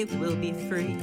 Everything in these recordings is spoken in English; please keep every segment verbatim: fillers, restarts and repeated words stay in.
will be free.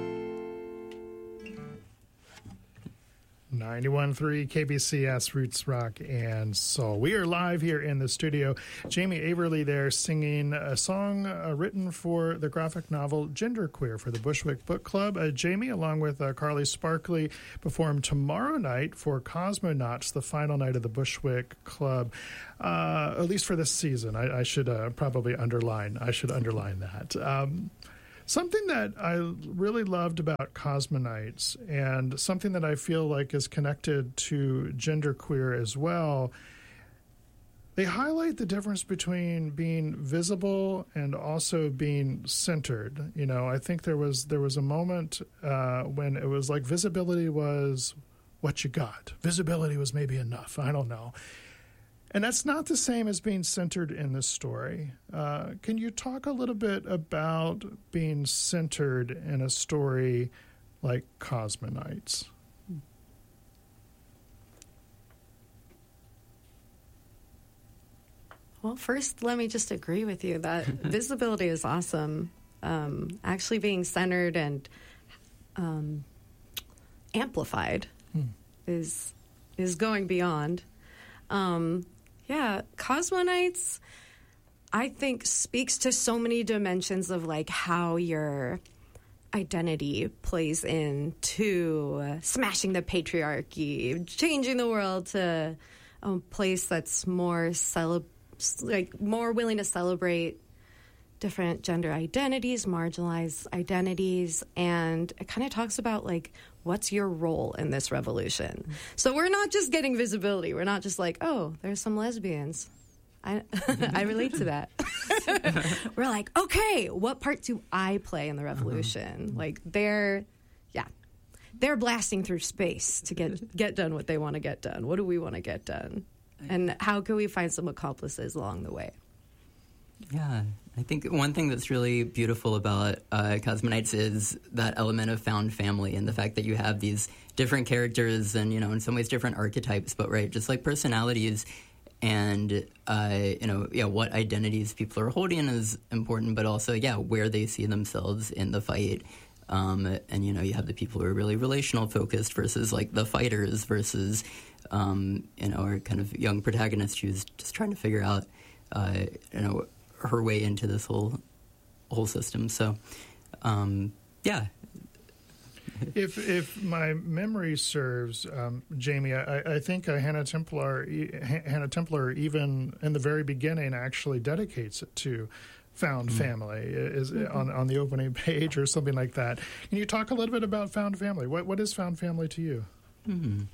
ninety-one point three K B C S Roots Rock and Soul. We are live here in the studio. Jamie Averly there singing a song uh, written for the graphic novel Genderqueer for the Bushwick Book Club. Uh, Jamie, along with uh, Carly Sparkley, perform tomorrow night for Cosmonauts, the final night of the Bushwick Club, uh, at least for this season. I, I should uh, probably underline. I should underline that. Um, Something that I really loved about Cosmonauts, and something that I feel like is connected to Genderqueer as well, they highlight the difference between being visible and also being centered. You know, I think there was there was a moment uh, when it was like visibility was what you got. Visibility was maybe enough. I don't know. And that's not the same as being centered in this story. Uh, can you talk a little bit about being centered in a story like Cosmonauts? Well, first, let me just agree with you that visibility is awesome. Um, actually being centered and um, amplified hmm. is is going beyond. Um, Yeah, Cosmonauts, I think, speaks to so many dimensions of, like, how your identity plays into uh, smashing the patriarchy, changing the world to a place that's more cele- like more willing to celebrate different gender identities, marginalized identities, and it kind of talks about, like, what's your role in this revolution? Mm-hmm. So we're not just getting visibility. We're not just like, oh, there's some lesbians. I I relate to that. We're like, okay, what part do I play in the revolution? Uh-huh. Like, they're, yeah, they're blasting through space to get, get done what they want to get done. What do we want to get done? And how can we find some accomplices along the way? Yeah, I think one thing that's really beautiful about uh, Cosmonauts is that element of found family and the fact that you have these different characters and, you know, in some ways different archetypes, but, right, just like personalities and, uh, you know, yeah, what identities people are holding is important, but also, yeah, where they see themselves in the fight. Um, and, you know, you have the people who are really relational focused versus, like, the fighters versus, um, you know, our kind of young protagonist who's just trying to figure out, uh, you know, her way into this whole whole system. So, um, yeah. If if my memory serves, um, Jamie, I, I think uh, Hannah Templar, Hannah Templar, even in the very beginning, actually dedicates it to found mm-hmm. family, is mm-hmm. on on the opening page or something like that. Can you talk a little bit about found family? What what is found family to you? Hmm.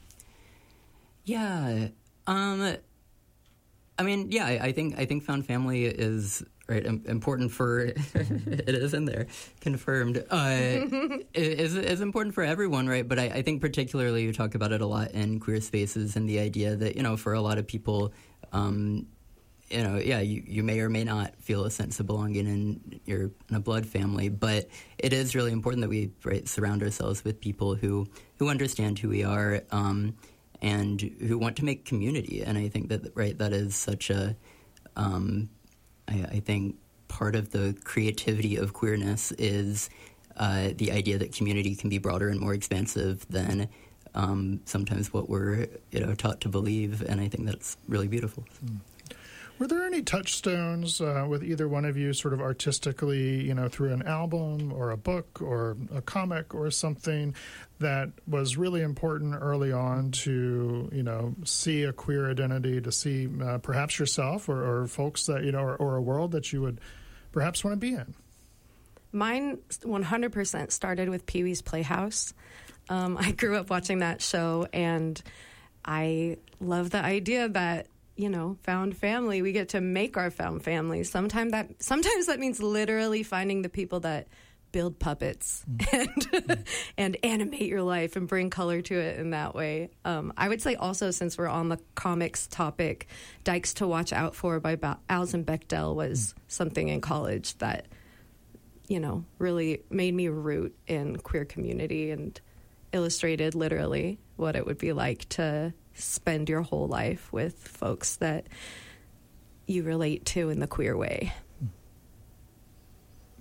Yeah. Um. I mean, yeah, I, I think I think found family is right um, important for it is in there confirmed uh, is is important for everyone, right? But I, I think particularly you talk about it a lot in queer spaces and the idea that, you know, for a lot of people, um, you know, yeah, you, you may or may not feel a sense of belonging in your in a blood family, but it is really important that we right, surround ourselves with people who who understand who we are. Um, and who want to make community. And I think that, right, that is such a, um, I, I think part of the creativity of queerness is uh, the idea that community can be broader and more expansive than um, sometimes what we're, you know, taught to believe. And I think that's really beautiful. Mm. Were there any touchstones uh, with either one of you sort of artistically, you know, through an album or a book or a comic or something that was really important early on to, you know, see a queer identity, to see uh, perhaps yourself or, or folks that, you know, or, or a world that you would perhaps want to be in? Mine one hundred percent started with Pee-wee's Playhouse. Um, I grew up watching that show, and I love the idea that, you know, found family, we get to make our found family. Sometimes that sometimes that means literally finding the people that build puppets mm. and mm. and animate your life and bring color to it in that way. Um, I would say also, since we're on the comics topic, Dykes to Watch Out For by ba- Alison Bechdel was mm. something in college that, you know, really made me root in queer community and illustrated literally what it would be like to spend your whole life with folks that you relate to in the queer way.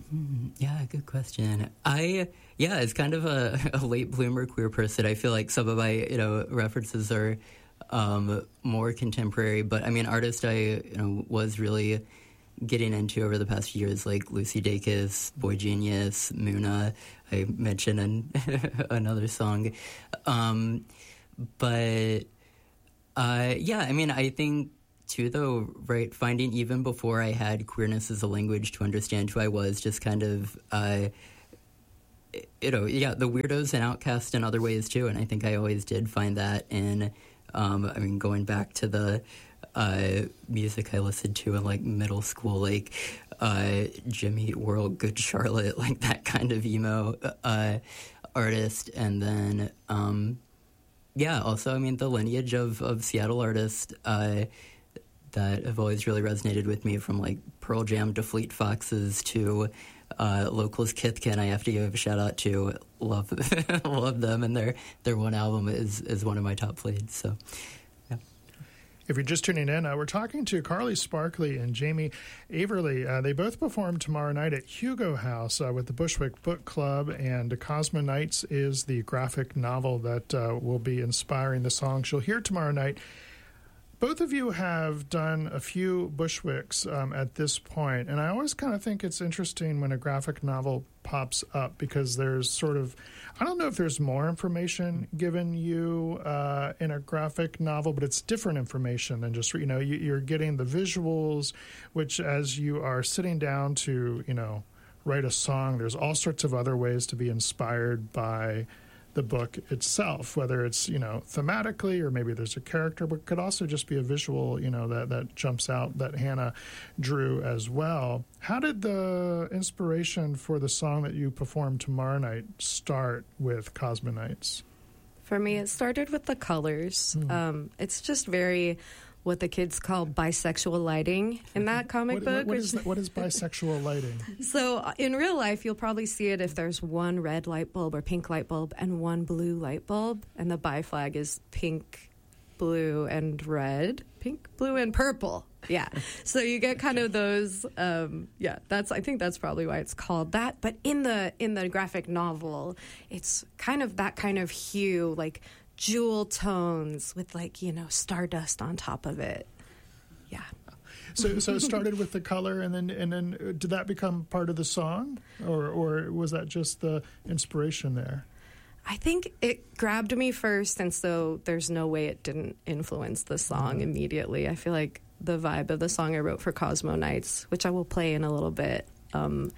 Mm, yeah, good question. I yeah, as kind of a, a late bloomer queer person, I feel like some of my you know references are um, more contemporary. But I mean, artists I you know was really getting into over the past few years, like Lucy Dacus, Boy Genius, Muna. I mentioned in another song, um, but uh, yeah, I mean, I think. Too, though, right, finding even before I had queerness as a language to understand who I was, just kind of, uh, you know, yeah, the weirdos and outcasts in other ways, too. And I think I always did find that in, um, I mean, going back to the uh, music I listened to in, like, middle school, like uh, Jimmy Eat World, Good Charlotte, like that kind of emo uh, artist. And then, um, yeah, also, I mean, the lineage of, of Seattle artists, uh, that have always really resonated with me, from like Pearl Jam to Fleet Foxes to uh, Locals Kithkin. I have to give a shout out to. Love love them, and their their one album is is one of my top plays. So yeah. If you're just tuning in, uh, we're talking to Carly Sparkley and Jamie Averly. Uh, they both perform tomorrow night at Hugo House uh, with the Bushwick Book Club, and Cosmonites is the graphic novel that uh, will be inspiring the songs you'll hear tomorrow night. Both of you have done a few Bushwicks um, at this point, and I always kind of think it's interesting when a graphic novel pops up, because there's sort of, I don't know if there's more information given you uh, in a graphic novel, but it's different information than just, you know, you, you're getting the visuals, which as you are sitting down to, you know, write a song, there's all sorts of other ways to be inspired by the book itself, whether it's, you know, thematically, or maybe there's a character, but it could also just be a visual, you know, that, that jumps out that Hannah drew as well. How did the inspiration for the song that you perform tomorrow night start with Cosmonites? For me, it started with the colors. Mm. Um, it's just very what the kids call bisexual lighting in that comic what, book. What, what, is, what is bisexual lighting? So uh, in real life, you'll probably see it if there's one red light bulb or pink light bulb and one blue light bulb, and the bi flag is pink, blue, and red. Pink, blue, and purple. Yeah. So you get kind of those. Um, yeah, that's. I think that's probably why it's called that. But in the in the graphic novel, it's kind of that kind of hue, like jewel tones with, like, you know, stardust on top of it. Yeah. So, so it started with the color, and then and then did that become part of the song, or or was that just the inspiration there? I think it grabbed me first, and so there's no way it didn't influence the song mm-hmm. immediately. I feel like the vibe of the song I wrote for Cosmonites, which I will play in a little bit. Um,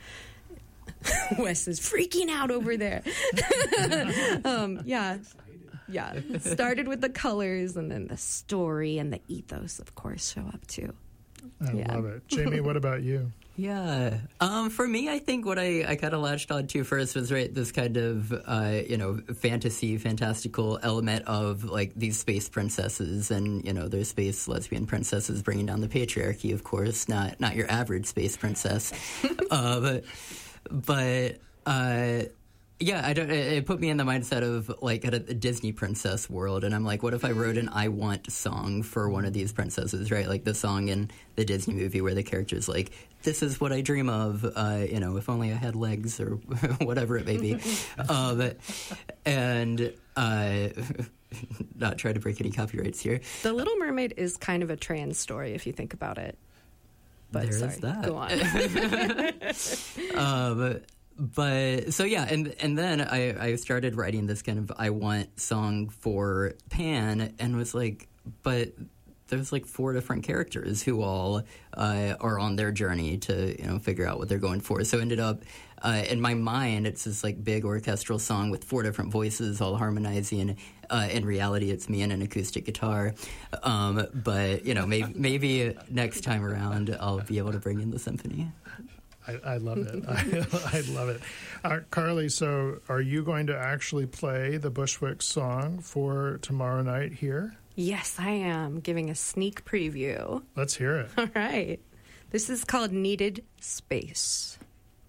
Wes is freaking out over there. um, yeah. Yeah, started with the colors, and then the story and the ethos, of course, show up too. I yeah. love it. Jamie, what about you? Yeah. Um, for me, I think what I, I kind of latched on to first was, right, this kind of, uh, you know, fantasy, fantastical element of, like, these space princesses and, you know, their space lesbian princesses bringing down the patriarchy, of course, not not your average space princess. uh, but, but uh, yeah, I don't, it put me in the mindset of, like, at a, a Disney princess world, and I'm like, what if I wrote an I Want song for one of these princesses, right? Like the song in the Disney movie where the character's like, this is what I dream of, uh, you know, if only I had legs, or whatever it may be. um, and uh, not try to break any copyrights here. The Little Mermaid is kind of a trans story if you think about it. But there sorry, is that. Go on. um, But so yeah, and and then I, I started writing this kind of I Want song for Pan, and was like, but there's like four different characters who all uh, are on their journey to, you know, figure out what they're going for. So ended up uh, in my mind, it's this like big orchestral song with four different voices all harmonizing. Uh, in reality, it's me and an acoustic guitar. Um, but you know, maybe maybe next time around, I'll be able to bring in the symphony. I, I love it. I, I love it. Uh, Carly, so are you going to actually play the Bushwick song for tomorrow night here? Yes, I am, giving a sneak preview. Let's hear it. All right. This is called Needed Space.